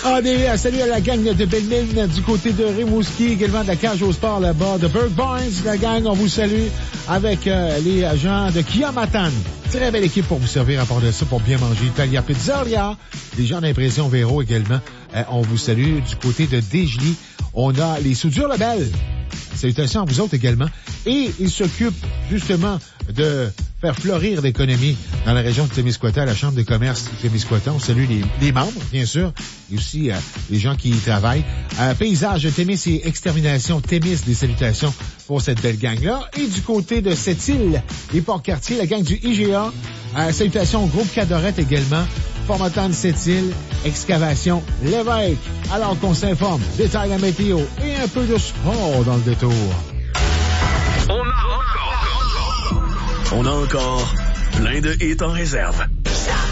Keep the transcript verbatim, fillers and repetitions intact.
Ah, des, salut à la gang de Belle-Mine du côté de Rimouski, également de la cage au sport là-bas, de Burke Barnes, la gang, on vous salue avec euh, les gens de Kiamatan. Très belle équipe pour vous servir à part de ça, pour bien manger. Italia Pizzeria, les gens d'Impression Véro également, euh, on vous salue du côté de Desjely. On a les Soudures Lebel. Salutations à vous autres également. Et ils s'occupent justement de faire fleurir l'économie dans la région de Témiscouata, la Chambre de commerce de Témiscouata. On salue les, les membres, bien sûr, et aussi euh, les gens qui y travaillent. Euh, paysage Témis et Extermination Témis, des salutations pour cette belle gang-là. Et du côté de Sept-Îles, les Port-Cartier, la gang du I G A. Euh, salutations au groupe Cadorette également. Formotan Sept-Îles, Excavation Lévesque. Alors qu'on s'informe, détail la météo et un peu de sport dans le détour. On a encore, on a encore plein de hits en réserve.